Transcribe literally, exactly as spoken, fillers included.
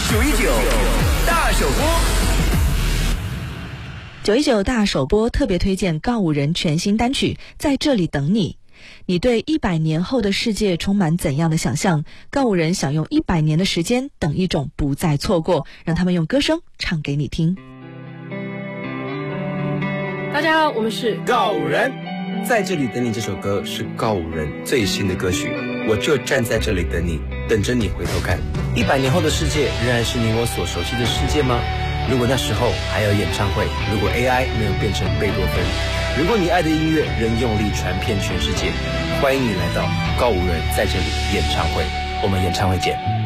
九一九大首播。 九一九大首播特别推荐告五人全新单曲《在这里等你》。你对一百年后的世界充满怎样的想象？告五人想用一百年的时间等一种不再错过，让他们用歌声唱给你听。 大家好，我们是告五人。在这里等你这首歌是告五人最新的歌曲，我就站在这里等你，等着你回头看。一百年后的世界仍然是你我所熟悉的世界吗？如果那时候还有演唱会，如果 A I 没有变成贝多芬，如果你爱的音乐仍用力传遍全世界，欢迎你来到告五人在这里演唱会，我们演唱会见。